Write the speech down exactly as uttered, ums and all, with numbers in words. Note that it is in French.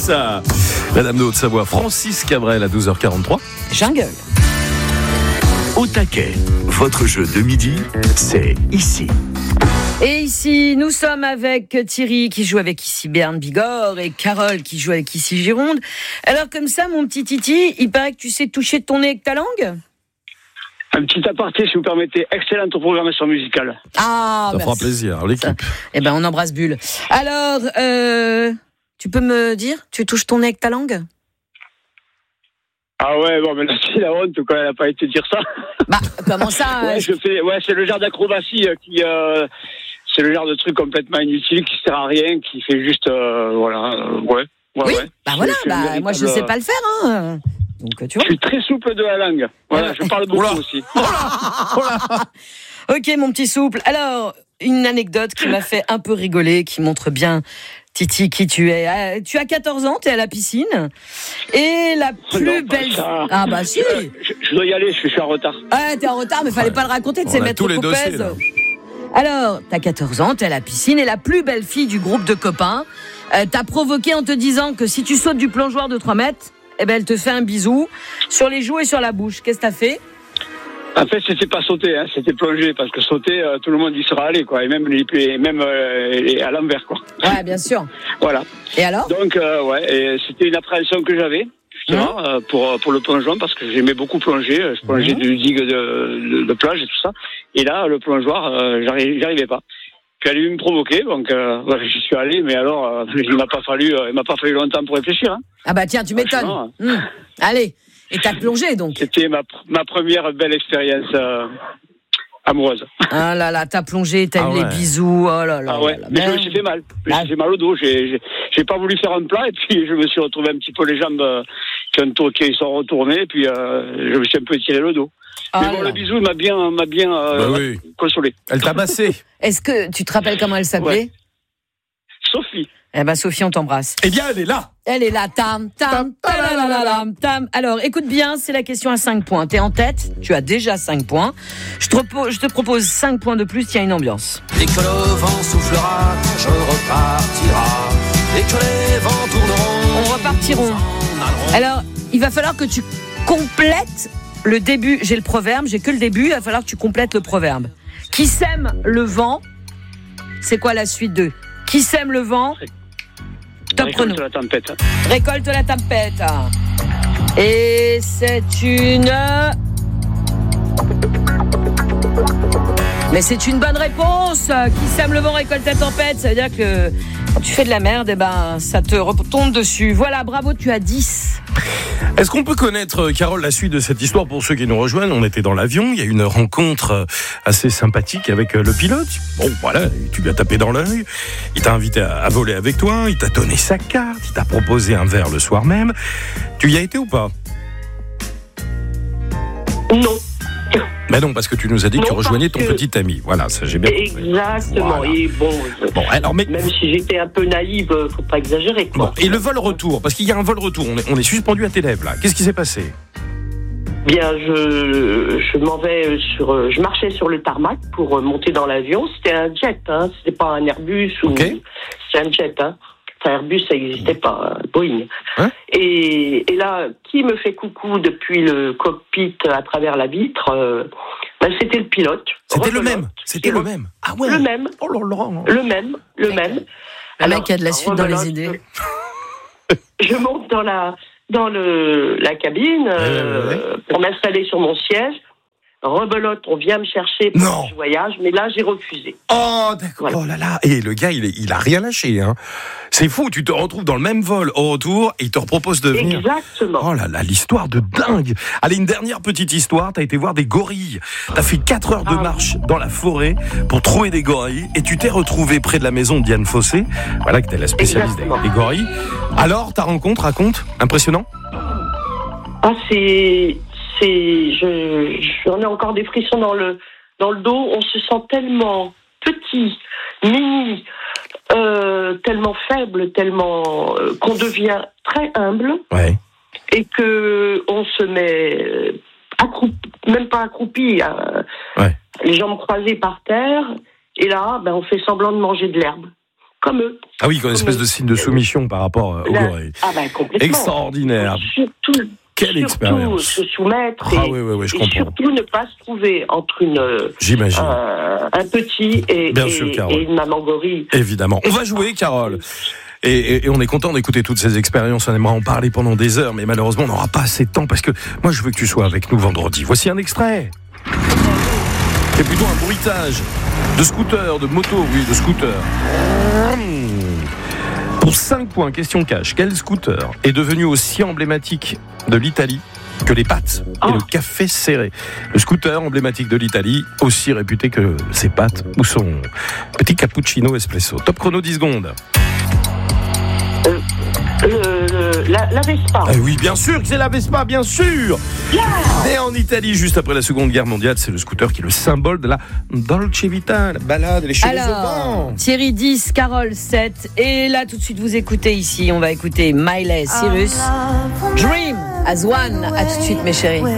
ça. Madame de Haute-Savoie, Francis Cabrel à douze heures quarante-trois. Jungle. Au taquet, votre jeu de midi, c'est ici. Et ici, nous sommes avec Thierry qui joue avec ici Berne Bigorre et Carole qui joue avec ici Gironde. Alors comme ça, mon petit Titi, il paraît que tu sais toucher de ton nez avec ta langue ? Un petit aparté, si vous permettez, excellente programmation musicale. Ah, ça merci. fera plaisir, l'équipe. Eh ben, on embrasse Bulle. Alors, euh, tu peux me dire, tu touches ton nez avec ta langue ? Ah ouais, bon, mais là, c'est la honte quand elle n'a pas été dire ça. Bah, comment ça ouais, je fais, ouais, c'est le genre d'acrobatie qui, euh, c'est le genre de truc complètement inutile, qui sert à rien, qui fait juste, euh, voilà, euh, ouais. ouais. Oui, ouais. bah voilà, bah, véritable... moi je sais pas le faire, hein. Donc, tu vois. Je suis très souple de la langue. Voilà, je parle beaucoup aussi. Ok, mon petit souple. Alors, une anecdote qui m'a fait un peu rigoler, qui montre bien, Titi, qui tu es. Tu as quatorze ans, tu es à la piscine. Et la plus non, belle... Ça. Ah bah si. Je, je dois y aller, je suis en retard. Ah, t'es en retard, mais fallait ouais. pas le raconter, tu sais, maître Copez. Alors, t'as quatorze ans, t'es à la piscine, et la plus belle fille du groupe de copains euh, t'a provoqué en te disant que si tu sautes du plongeoir de trois mètres, eh ben, elle te fait un bisou sur les joues et sur la bouche. Qu'est-ce que t'as fait ? En fait, c'était pas sauter, hein, c'était plonger, parce que sauter, euh, tout le monde y sera allé, quoi, et même, les, même euh, à l'envers, quoi. Ouais, bien sûr. Voilà. Et alors ? Donc, euh, ouais, et c'était une appréhension que j'avais, justement, mmh. euh, pour, pour le plongeon, parce que j'aimais beaucoup plonger, je plongeais mmh. du digue de, de, de plage et tout ça, et là, le plongeoir, euh, j'arrivais, j'arrivais pas. Puis elle a eu me provoquer, donc euh, ouais, j'y suis allé, mais alors, euh, il m'a pas fallu, euh, il m'a pas fallu longtemps pour réfléchir. Hein. Ah bah tiens, tu m'étonnes. Mmh. Allez, et t'as plongé donc. C'était ma ma première belle expérience euh, amoureuse. Ah là là, t'as plongé, t'as ah eu ouais. les bisous, oh là là. Ah ouais, là là. mais je me suis fait mal, je me suis fait mal au dos, j'ai, j'ai j'ai pas voulu faire un plat et puis je me suis retrouvé un petit peu les jambes euh, qui, ont, qui sont retournées et puis euh, je me suis un peu tiré le dos. Ah mais bon, là. Le bisou m'a bien, m'a bien euh, bah oui. consolé. Elle t'a massé. Est-ce que tu te rappelles comment elle s'appelait ? Ouais. Sophie. Eh ben Sophie, on t'embrasse. Eh bien, elle est là. Elle est là. Tam, tam, tam, tam. Alors, écoute bien, c'est la question à cinq points. T'es en tête, tu as déjà cinq points. Je te, repose, je te propose cinq points de plus, il y a une ambiance. Dès que le vent soufflera, je repartira. Dès que les vents tourneront, on repartiront. Alors, il va falloir que tu complètes le début. J'ai le proverbe, j'ai que le début, il va falloir que tu complètes le proverbe. Qui sème le vent, c'est quoi la suite de qui sème le vent? Top chrono. Récolte la tempête. Récolte la tempête. Et c'est une... Mais c'est une bonne réponse. Qui sème le vent récolte la tempête. Ça veut dire que quand tu fais de la merde, eh ben, ça te retombe dessus. Voilà, bravo, tu as dix. Est-ce qu'on peut connaître, Carole, la suite de cette histoire pour ceux qui nous rejoignent? On était dans l'avion, il y a eu une rencontre assez sympathique avec le pilote. Bon, voilà, tu lui as tapé dans l'œil. Il t'a invité à voler avec toi, il t'a donné sa carte, il t'a proposé un verre le soir même. Tu y as été ou pas? Non. Mais non, parce que tu nous as dit non, que tu rejoignais ton que... petit ami. Voilà, ça j'ai bien compris. Exactement. Voilà. Et bon, bon alors, mais... même si j'étais un peu naïve, faut pas exagérer. Quoi. Bon, et le vol retour, parce qu'il y a un vol retour, on est, on est suspendu à tes lèvres là. Qu'est-ce qui s'est passé? Bien, je, je m'en vais sur, je marchais sur le tarmac pour monter dans l'avion. C'était un jet, hein. C'était pas un Airbus ou. Okay. C'est un jet, hein. Enfin, Airbus, ça n'existait pas, Boeing. Hein et, et là, qui me fait coucou depuis le cockpit à travers la vitre euh, ben, c'était le pilote. C'était le même. C'était le même. Ah ouais. Le même. Oh là là. Le même. Le même. Un mec qui a de la suite dans les idées. Je monte dans la dans le la cabine euh, ouais, ouais. pour m'installer sur mon siège. Rebelote, on vient me chercher pour non. ce voyage, mais là j'ai refusé. Oh d'accord. Voilà. Oh là là. Et le gars, il, est, il a rien lâché, hein. C'est fou. Tu te retrouves dans le même vol au retour et il te propose de venir. Exactement. Oh là là, l'histoire de dingue. Allez, une dernière petite histoire. T'as été voir des gorilles. T'as fait quatre heures de ah, marche oui. dans la forêt pour trouver des gorilles et tu t'es retrouvé près de la maison de Diane Fossé. Voilà que t'es la spécialiste des, des gorilles. Alors, ta rencontre, raconte, impressionnant. Ah c'est C'est, je, j'en ai encore des frissons dans le, dans le dos. On se sent tellement petit, mini, euh, tellement faible, tellement euh, qu'on devient très humble. Ouais. Et que on se met accroupi, même pas accroupi, euh, ouais. les jambes croisées par terre. Et là, ben, on fait semblant de manger de l'herbe. comme eux. Ah oui, comme une espèce de signe de soumission par rapport au gorille. Ah ben complètement. Extraordinaire. Surtout, Quelle surtout expérience. se soumettre ah, et, oui, oui, oui, je et comprends. surtout ne pas se trouver entre une, J'imagine. Un, un petit et, Bien et, sûr, et une maman gorille. Évidemment. On va jouer, Carole. Et, et, et on est content d'écouter toutes ces expériences. On aimerait en parler pendant des heures, mais malheureusement, on n'aura pas assez de temps parce que moi, je veux que tu sois avec nous vendredi. Voici un extrait. C'est plutôt un bruitage de scooter, de moto, oui, de scooter. Pour cinq points, question cash, quel scooter est devenu aussi emblématique de l'Italie que les pâtes et oh. le café serré? Le scooter emblématique de l'Italie, aussi réputé que ses pâtes ou son petit cappuccino espresso. Top chrono, dix secondes. Euh, euh, la, la Vespa. Ah oui, bien sûr que c'est la Vespa, bien sûr. Yeah. Mais en Italie, juste après la Seconde Guerre mondiale, c'est le scooter qui est le symbole de la Dolce Vita, la balade, les cheveux au vent. Thierry dix, Carole sept. Et là, tout de suite, vous écoutez ici. On va écouter Miley Cyrus. Dream as one. À tout de suite, mes chéris.